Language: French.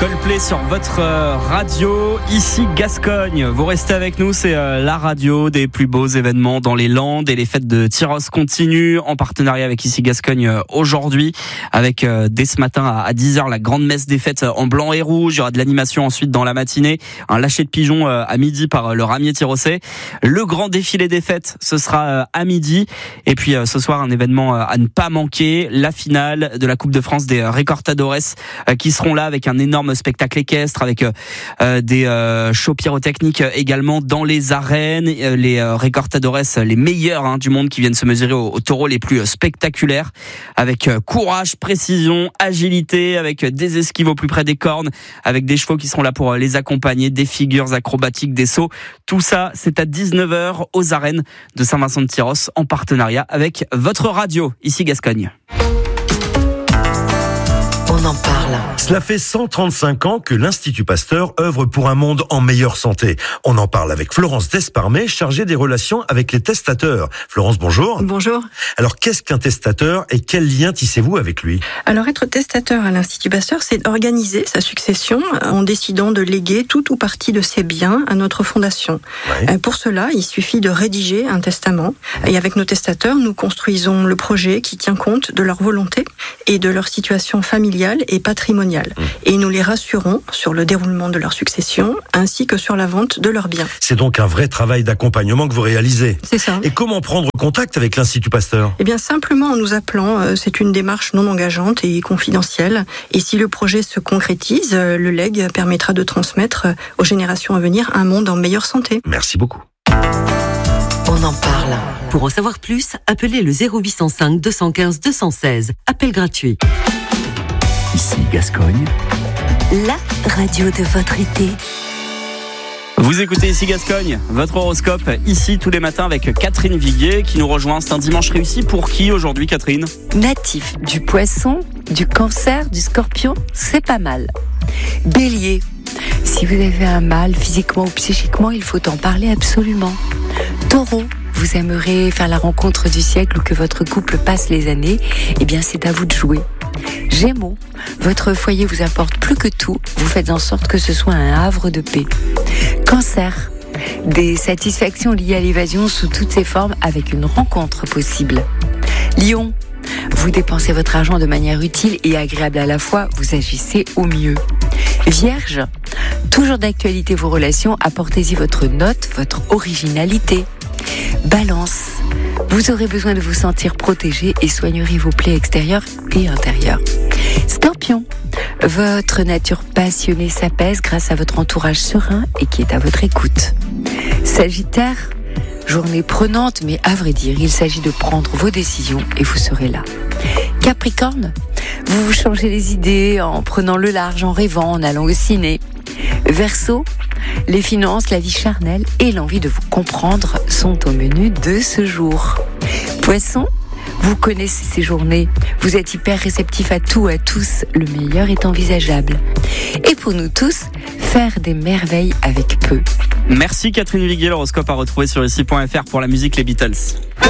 Coldplay sur votre radio, ici Gascogne. Vous restez avec nous, c'est la radio des plus beaux événements dans les Landes et les fêtes de Tyrosse continuent en partenariat avec ici Gascogne aujourd'hui avec dès ce matin à 10h la grande messe des fêtes en blanc et rouge. Il y aura de l'animation ensuite dans la matinée, un lâcher de pigeons à midi par le ramier tyrossais. Le grand défilé des fêtes, ce sera à midi. Et puis ce soir, un événement à ne pas manquer, la finale de la Coupe de France des Recortadores qui seront là avec un énorme spectacle équestre, avec des shows pyrotechniques également dans les arènes. Les Recortadores, les meilleurs du monde qui viennent se mesurer aux taureaux les plus spectaculaires, avec courage, précision, agilité, avec des esquives au plus près des cornes, avec des chevaux qui seront là pour les accompagner, des figures acrobatiques, des sauts. Tout ça, c'est à 19h aux arènes de Saint-Vincent-de-Tyrosse en partenariat avec votre radio, ici Gascogne. On en parle. Cela fait 135 ans que l'Institut Pasteur œuvre pour un monde en meilleure santé. On en parle avec Florence Desparmet, chargée des relations avec les testateurs. Florence, bonjour. Bonjour. Alors, qu'est-ce qu'un testateur et quel lien tissez-vous avec lui ? Alors, être testateur à l'Institut Pasteur, c'est organiser sa succession en décidant de léguer tout ou partie de ses biens à notre fondation. Ouais. Pour cela, il suffit de rédiger un testament. Et avec nos testateurs, nous construisons le projet qui tient compte de leur volonté et de leur situation familiale et patrimoniale. Et nous les rassurons sur le déroulement de leur succession ainsi que sur la vente de leurs biens. C'est donc un vrai travail d'accompagnement que vous réalisez. C'est ça. Et comment prendre contact avec l'Institut Pasteur ? Eh bien, simplement en nous appelant. C'est une démarche non engageante et confidentielle. Et si le projet se concrétise, le legs permettra de transmettre aux générations à venir un monde en meilleure santé. Merci beaucoup. On en parle. Pour en savoir plus, appelez le 0805 215 216. Appel gratuit. Ici Gascogne, la radio de votre été. Vous écoutez ici Gascogne, votre horoscope ici tous les matins avec Catherine Viguier qui nous rejoint. C'est un dimanche réussi pour qui aujourd'hui, Catherine ? Natif du poisson, du cancer, du scorpion, c'est pas mal. Bélier, si vous avez un mal physiquement ou psychiquement, il faut en parler absolument. Taureau, vous aimerez faire la rencontre du siècle ou que votre couple passe les années, eh bien c'est à vous de jouer. Gémeaux, votre foyer vous importe plus que tout, vous faites en sorte que ce soit un havre de paix. Cancer, des satisfactions liées à l'évasion sous toutes ses formes avec une rencontre possible. Lion, vous dépensez votre argent de manière utile et agréable à la fois, vous agissez au mieux. Vierge, toujours d'actualité vos relations, apportez-y votre note, votre originalité. Balance, vous aurez besoin de vous sentir protégé et soignerez vos plaies extérieures et intérieures. Scorpion, votre nature passionnée s'apaise grâce à votre entourage serein et qui est à votre écoute. Sagittaire, journée prenante, mais à vrai dire, il s'agit de prendre vos décisions et vous serez là. Capricorne, vous vous changez les idées en prenant le large, en rêvant, en allant au ciné. Verseau, les finances, la vie charnelle et l'envie de vous comprendre sont au menu de ce jour. Poisson, vous connaissez ces journées, vous êtes hyper réceptif à tout, à tous, le meilleur est envisageable. Et pour nous tous, faire des merveilles avec peu. Merci Catherine Viguier, l'horoscope à retrouver sur ici.fr pour la musique Les Beatles.